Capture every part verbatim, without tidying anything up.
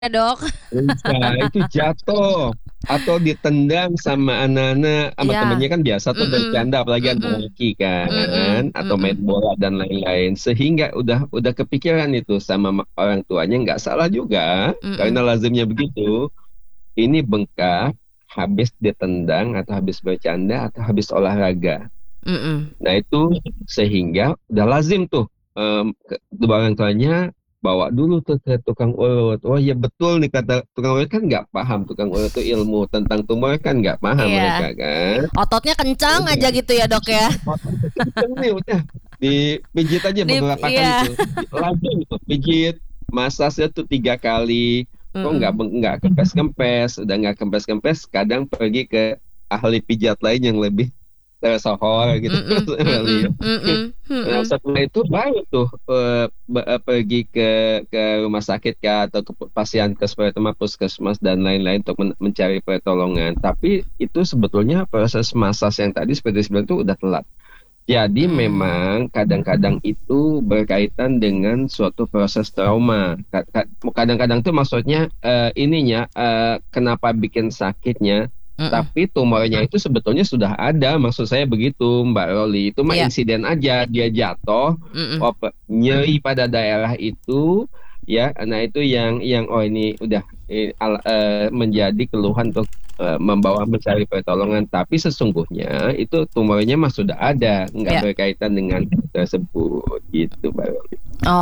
Ya, Dok. Bisa, itu jatuh atau ditendang sama anak-anak, sama Iya. temennya kan biasa tuh Mhm. bercanda apalagi anak Mhm. laki kan, Mhm. atau main Mhm. bola dan lain-lain. Sehingga udah udah kepikiran itu sama ma- orang tuanya, nggak salah juga karena Mhm. lazimnya begitu. Ini bengkak habis ditendang atau habis bercanda atau habis olahraga. Mhm. Nah itu sehingga udah lazim tuh, em, ke, kedua orang tuanya bawa dulu tuh ke tukang urut. Oh ya betul nih kata tukang urut, kan nggak paham tukang urut tuh ilmu tentang tumor, kan nggak paham mereka Iya. kan. Ototnya kencang Udah aja gitu ya, Dok ya. otaknya kenceng nih, udah dipijit aja Di beberapa kali iya. tuh, lazim tuh pijit, masasnya tuh tiga kali. Kok nggak Mhm. beng- nggak kempes-kempes, udah nggak kempes-kempes, kadang pergi ke ahli pijat lain yang lebih tersohor gitu. Mhm. Kali ya. Mhm. Mhm. Nah, Mhm. setelah itu baru tuh eh, be- eh, pergi ke ke rumah sakit kah atau ke Pasienkes pertama, puskesmas dan lain-lain untuk men- mencari pertolongan. Tapi itu sebetulnya proses massas yang tadi seperti saya bilang itu udah telat. Jadi Mhm. memang kadang-kadang itu berkaitan dengan suatu proses trauma. Ka- ka- Kadang-kadang tuh maksudnya eh, ininya eh, kenapa bikin sakitnya, Mhm. tapi tumornya itu sebetulnya sudah ada. Maksud saya begitu, Mbak Roli. Itu mah Iya. insiden aja, dia jatuh, Mhm. oh, pe- nyeri pada daerah itu, ya. Nah itu yang yang oh ini udah eh, al- eh, menjadi keluhan untuk eh, membawa mencari pertolongan, tapi sesungguhnya itu tumornya mah sudah ada, nggak Iya. berkaitan dengan tersebut gitu, Mbak Roli.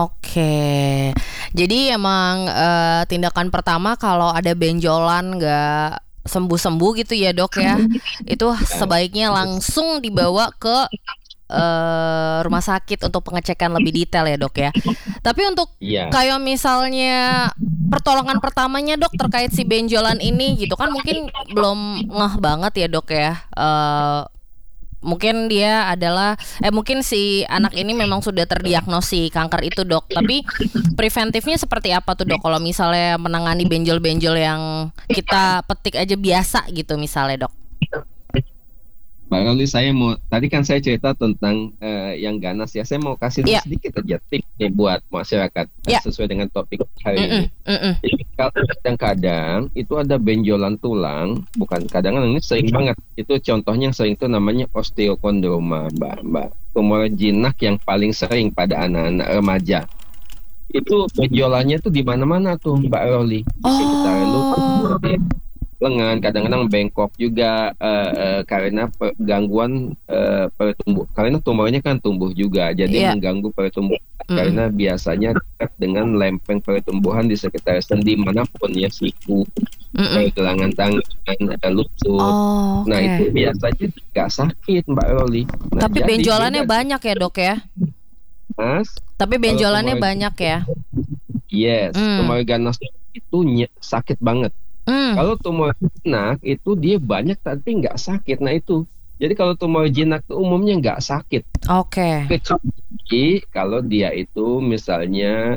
Oke. Jadi emang eh, tindakan pertama kalau ada benjolan nggak sembuh-sembuh gitu ya, Dok ya. Itu Ya, sebaiknya langsung dibawa ke eh, rumah sakit untuk pengecekan lebih detail ya, Dok ya. Tapi untuk iya. kayak misalnya pertolongan pertamanya, Dok, terkait si benjolan ini gitu kan mungkin belum ngeh banget ya, Dok ya. Eh, mungkin dia adalah eh mungkin si anak ini memang sudah terdiagnosi kanker itu, Dok. Tapi preventifnya seperti apa tuh, Dok? Kalau misalnya menangani benjol-benjol yang kita petik aja biasa gitu misalnya, Dok. Mbak Roli, saya mau, tadi kan saya cerita tentang eh, yang ganas ya, saya mau kasih Iya, sedikit aja tips nih buat masyarakat eh, iya. sesuai dengan topik hari ini. Mm-mm, mm-mm. Jadi kalau kadang-kadang itu ada benjolan tulang, bukan kadang, ini sering banget. Itu contohnya yang sering itu namanya osteokondroma, Mbak. Mbak. Tumor jinak yang paling sering pada anak-anak remaja. Itu benjolannya tuh di mana-mana tuh, Mbak Roli. Di sekitar Oh. lutut, di lengan, kadang-kadang bengkok juga eh, eh, karena pe- gangguan eh, pertumbuh. Karena tumornya kan tumbuh juga, jadi Iya. mengganggu pertumbuhan. Mm-mm. Karena biasanya dekat dengan lempeng pertumbuhan di sekitar sendi manapun ya, siku, Mm-mm. pergelangan tangan, eh, lutut. Oh, Nah itu oke. biasanya nggak sakit, Mbak Roli. Nah Tapi jadi benjolannya beda nih, banyak ya, Dok ya. Mas. Tapi Kalau benjolannya tumor, banyak ya. yes, Hmm. tumor ganas itu nye- sakit banget. Hmm. Kalau tumor jinak itu dia banyak tapi nggak sakit. Nah itu. Jadi kalau tumor jinak itu umumnya nggak sakit. Oke. Kecuali kalau dia itu misalnya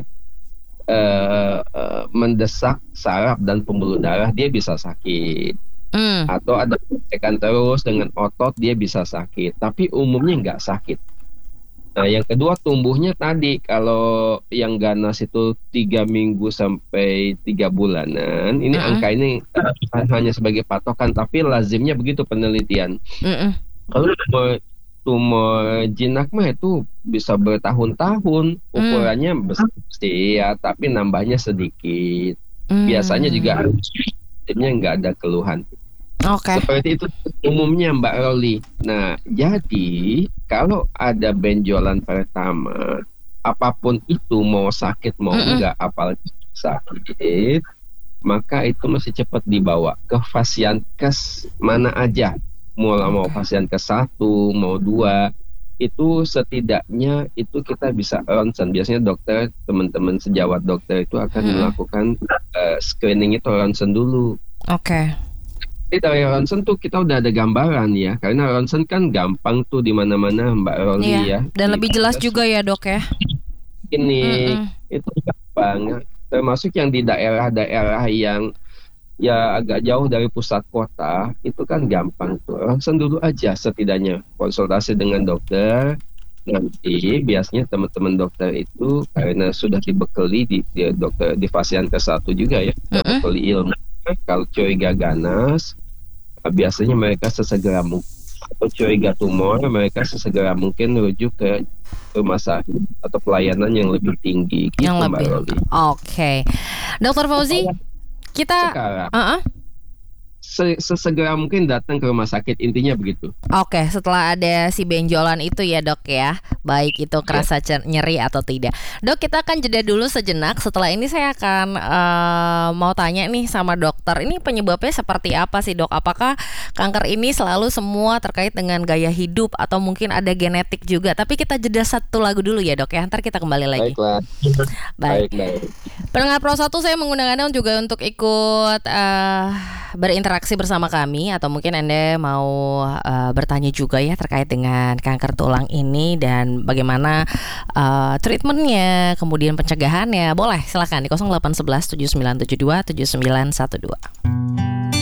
eh, eh, mendesak saraf dan pembuluh darah, dia bisa sakit. Hmm. Atau ada tekan terus dengan otot, dia bisa sakit. Tapi umumnya nggak sakit. Nah, yang kedua tumbuhnya tadi, kalau yang ganas itu tiga minggu sampai tiga bulanan, ini Mm-mm. angka ini eh, hanya sebagai patokan, tapi lazimnya begitu penelitian. Mm-mm. Kalau tumor, tumor jinak mah itu bisa bertahun-tahun, Hmm. ukurannya besar sih ya, tapi nambahnya sedikit. Biasanya Hmm. juga hasilnya nggak ada keluhan. Oke. Seperti itu umumnya, Mbak Roli. Nah, jadi kalau ada benjolan pertama, apapun itu, mau sakit mau Mm-mm. enggak, apalagi sakit, maka itu mesti cepat dibawa ke Pasienkes mana aja. Mau mau Oke. Pasienkes satu, mau dua, itu setidaknya itu kita bisa ronsen. Biasanya dokter, teman-teman sejawat dokter itu akan Mm-mm. melakukan eh, screening itu ronsen dulu. Oke. Jadi dari ronsen tuh kita udah ada gambaran ya, karena ronsen kan gampang tuh di mana-mana, Mbak Iya. Roli ya, Dan di lebih jelas puskes, juga ya, Dok ya. klinik Mm-mm. itu gampang. Termasuk yang di daerah-daerah yang ya agak jauh dari pusat kota, itu kan gampang tuh. Ronsen dulu aja setidaknya, konsultasi dengan dokter, Nanti biasanya teman-teman dokter itu karena sudah dibekali di, di dokter di fasianter satu juga ya, sudah Mm-mm. bekali ilmu. Kalau curiga ganas, biasanya mereka sesegera mungkin, atau curiga tumor, mereka sesegera mungkin rujuk ke rumah sakit atau pelayanan yang lebih tinggi gitu, Yang Mbak lebih. Roli. Oke. Dokter Fauzi, kita Sekarang uh-uh. se- sesegera mungkin datang ke rumah sakit, intinya begitu. Oke, setelah ada si benjolan itu ya dok ya, baik itu Ya. kerasa cer- nyeri atau tidak. Dok, kita akan jeda dulu sejenak. Setelah ini saya akan eh, mau tanya nih sama dokter, ini penyebabnya seperti apa sih dok? Apakah kanker ini selalu semua terkait dengan gaya hidup atau mungkin ada genetik juga? Tapi kita jeda satu lagu dulu ya dok ya, ntar kita kembali lagi. Baiklah. Baik. Baik, baik. Pendengar Pro satu, saya mengundang Anda juga untuk ikut eh, berinteraksi bersama kami, atau mungkin Anda mau eh, bertanya juga ya terkait dengan kanker tulang ini dan bagaimana eh, treatmentnya, kemudian pencegahannya. Boleh, silakan di nol delapan satu satu tujuh sembilan tujuh dua tujuh sembilan satu dua.